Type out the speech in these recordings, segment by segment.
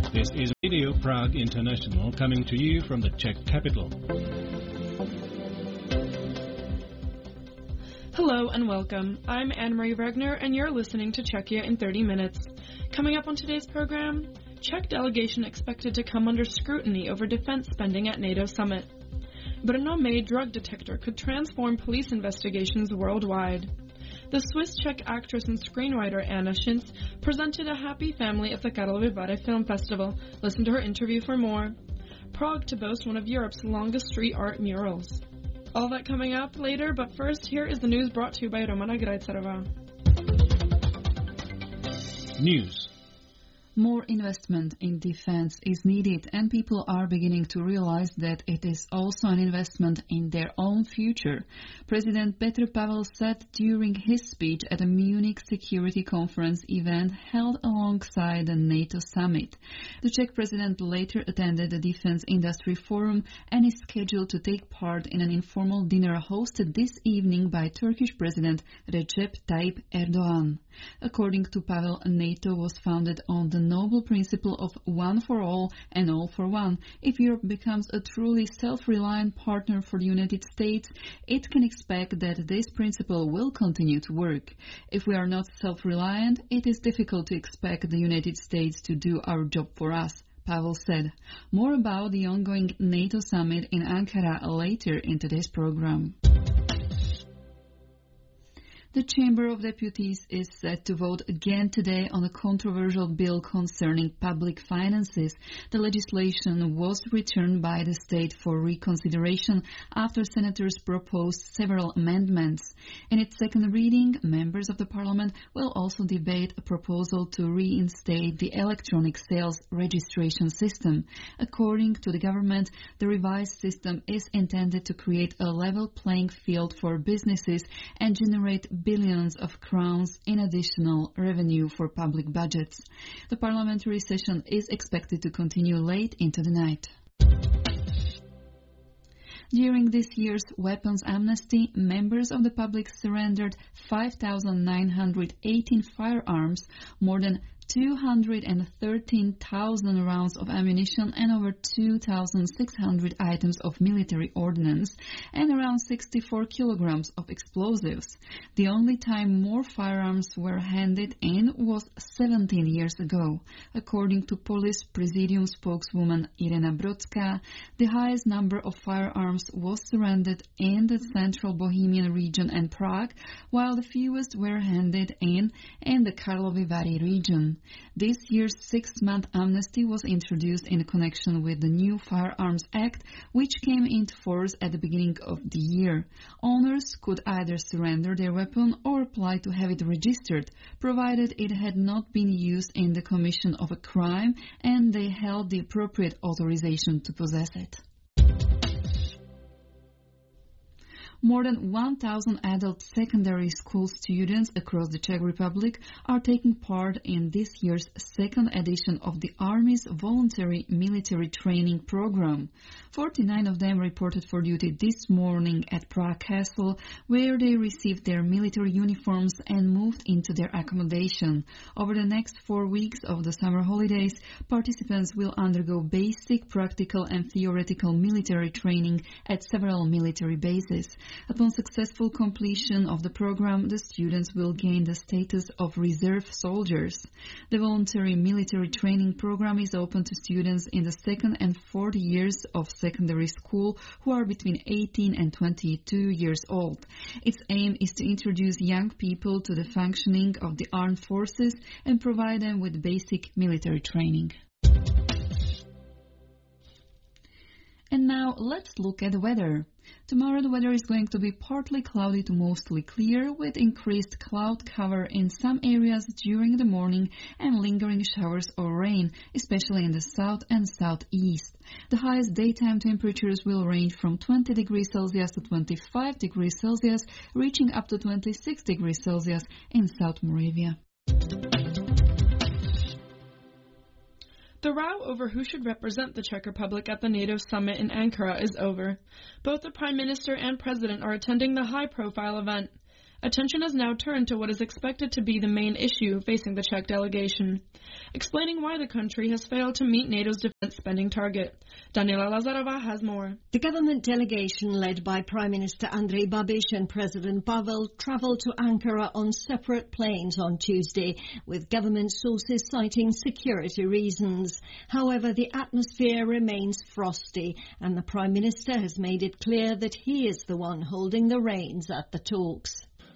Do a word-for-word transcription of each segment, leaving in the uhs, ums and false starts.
This is Radio Prague International coming to you from the Czech capital. Hello and welcome. I'm Anne-Marie Regner and you're listening to Czechia in thirty minutes. Coming up on today's program, Czech delegation expected to come under scrutiny over defense spending at NATO summit. Brno-made drug detector could transform police investigations worldwide. The Swiss-Czech actress and screenwriter Anna Schinz presented a happy family at the Karlovy Vary Film Festival. Listen to her interview for more. Prague to boast one of Europe's longest street art murals. All that coming up later, but first, here is the news brought to you by Romana Grajcarova. News. More investment in defense is needed, and people are beginning to realize that it is also an investment in their own future. President Petr Pavel said during his speech at a Munich Security Conference event held alongside the NATO summit. The Czech president later attended the Defense Industry Forum and is scheduled to take part in an informal dinner hosted this evening by Turkish President Recep Tayyip Erdogan. According to Pavel, NATO was founded on the noble principle of one for all and all for one. If Europe becomes a truly self-reliant partner for the United States, it can expect that this principle will continue to work. If we are not self-reliant, it is difficult to expect the United States to do our job for us, Pavel said. More about the ongoing NATO summit in Ankara later in today's program. The Chamber of Deputies is set to vote again today on a controversial bill concerning public finances. The legislation was returned by the state for reconsideration after senators proposed several amendments. In its second reading, members of the parliament will also debate a proposal to reinstate the electronic sales registration system. According to the government, the revised system is intended to create a level playing field for businesses and generate billions of crowns in additional revenue for public budgets. The parliamentary session is expected to continue late into the night. During this year's weapons amnesty, members of the public surrendered five thousand nine hundred eighteen firearms, more than two hundred thirteen thousand rounds of ammunition and over two thousand six hundred items of military ordnance and around sixty-four kilograms of explosives. The only time more firearms were handed in was seventeen years ago. According to Police Presidium spokeswoman Irena Brodská, the highest number of firearms was surrendered in the central Bohemian region and Prague, while the fewest were handed in in the Karlovy Vary region. This year's six-month amnesty was introduced in connection with the new Firearms Act, which came into force at the beginning of the year. Owners could either surrender their weapon or apply to have it registered, provided it had not been used in the commission of a crime and they held the appropriate authorization to possess it. More than one thousand adult secondary school students across the Czech Republic are taking part in this year's second edition of the Army's voluntary military training program. forty-nine of them reported for duty this morning at Prague Castle, where they received their military uniforms and moved into their accommodation. Over the next four weeks of the summer holidays, participants will undergo basic, practical and theoretical military training at several military bases. Upon successful completion of the program, the students will gain the status of reserve soldiers. The voluntary military training program is open to students in the second and fourth years of secondary school who are between eighteen and twenty-two years old. Its aim is to introduce young people to the functioning of the armed forces and provide them with basic military training. And now let's look at the weather. Tomorrow the weather is going to be partly cloudy to mostly clear, with increased cloud cover in some areas during the morning and lingering showers or rain, especially in the south and southeast. The highest daytime temperatures will range from twenty degrees Celsius to twenty-five degrees Celsius, reaching up to twenty-six degrees Celsius in South Moravia. The row over who should represent the Czech Republic at the NATO summit in Ankara is over. Both the Prime Minister and President are attending the high-profile event. Attention has now turned to what is expected to be the main issue facing the Czech delegation, explaining why the country has failed to meet NATO's defense spending target. Daniela Lazarova has more. The government delegation led by Prime Minister Andrej Babiš and President Pavel travelled to Ankara on separate planes on Tuesday, with government sources citing security reasons. However, the atmosphere remains frosty, and the Prime Minister has made it clear that he is the one holding the reins at the talks.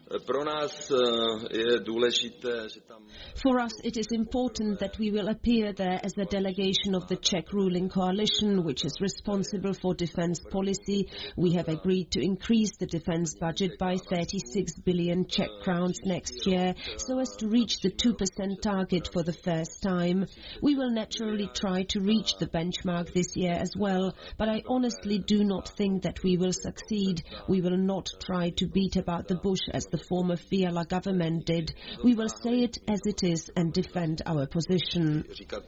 For us, it is important that we will appear there as a delegation of the Czech ruling coalition, which is responsible for defense policy. We have agreed to increase the defense budget by thirty-six billion Czech crowns next year, so as to reach the two percent target for the first time. We will naturally try to reach the benchmark this year as well, but I honestly do not think that we will succeed. We will not try to beat about the bush as the former Fiala government did. We will say it as it is and defend our position.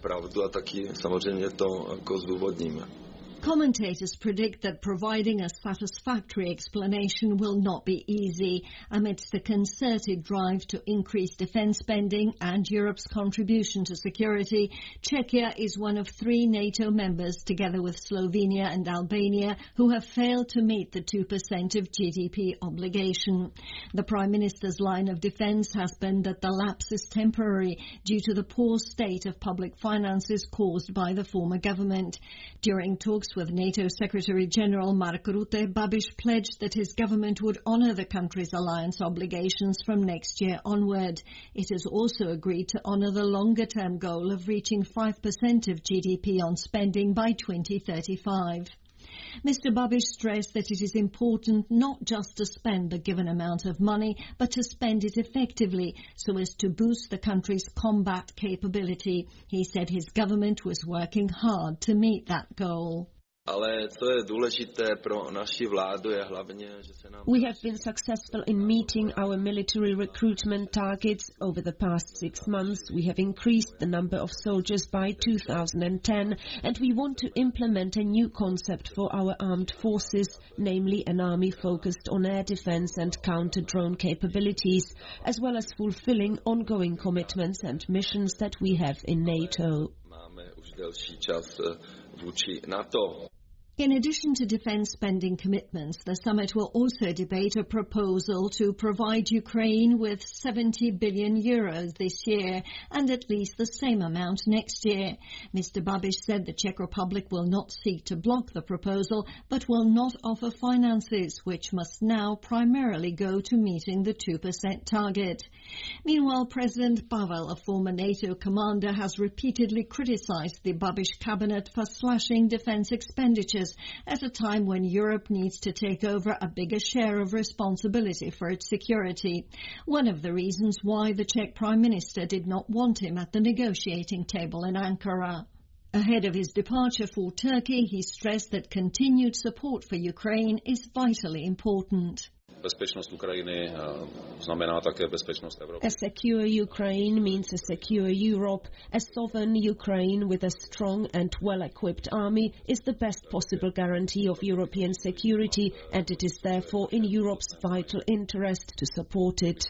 Commentators predict that providing a satisfactory explanation will not be easy amidst the concerted drive to increase defence spending and Europe's contribution to security. Czechia is one of three NATO members, together with Slovenia and Albania, who have failed to meet the two percent of G D P obligation. The Prime Minister's line of defence has been that the lapse is temporary due to the poor state of public finances caused by the former government. During talks with NATO Secretary-General Mark Rutte, Babiš pledged that his government would honour the country's alliance obligations from next year onward. It has also agreed to honour the longer-term goal of reaching five percent of G D P on spending by twenty thirty-five. Mister Babiš stressed that it is important not just to spend the given amount of money, but to spend it effectively so as to boost the country's combat capability. He said his government was working hard to meet that goal. We have been successful in meeting our military recruitment targets. Over the past six months, we have increased the number of soldiers by two thousand ten, and we want to implement a new concept for our armed forces, namely an army focused on air defense and counter-drone capabilities, as well as fulfilling ongoing commitments and missions that we have in NATO. In addition to defence spending commitments, the summit will also debate a proposal to provide Ukraine with seventy billion euros this year and at least the same amount next year. Mister Babiš said the Czech Republic will not seek to block the proposal, but will not offer finances, which must now primarily go to meeting the two percent target. Meanwhile, President Pavel, a former NATO commander, has repeatedly criticised the Babiš cabinet for slashing defence expenditures at a time when Europe needs to take over a bigger share of responsibility for its security. One of the reasons why the Czech Prime Minister did not want him at the negotiating table in Ankara. Ahead of his departure for Turkey, he stressed that continued support for Ukraine is vitally important. A secure Ukraine means a secure Europe. A sovereign Ukraine with a strong and well-equipped army is the best possible guarantee of European security, and it is therefore in Europe's vital interest to support it.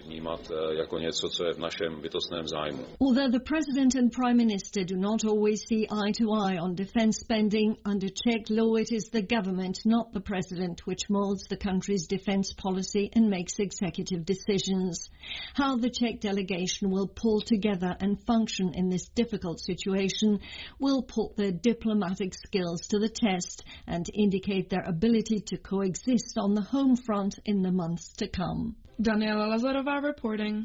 Although the President and Prime Minister do not always see eye to eye on defence spending, under Czech law it is the government, not the President, which moulds the country's defence policy and makes executive decisions. How the Czech delegation will pull together and function in this difficult situation will put their diplomatic skills to the test and indicate their ability to coexist on the home front in the months to come. Daniela Lazarova reporting.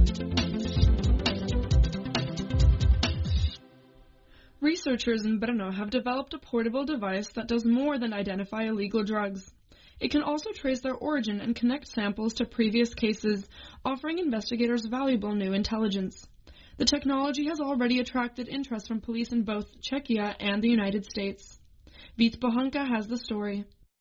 Researchers in Brno have developed a portable device that does more than identify illegal drugs. It can also trace their origin and connect samples to previous cases, offering investigators valuable new intelligence. The technology has already attracted interest from police in both Czechia and the United States. Vít Pohanka has the story.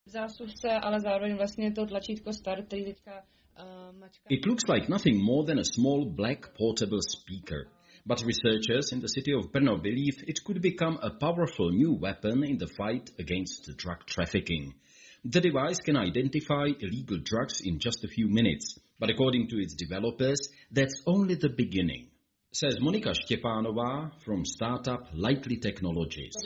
It looks like nothing more than a small black portable speaker. But researchers in the city of Brno believe it could become a powerful new weapon in the fight against drug trafficking. The device can identify illegal drugs in just a few minutes. But according to its developers, that's only the beginning, says Monika Štěpánová from startup Likely Technologies.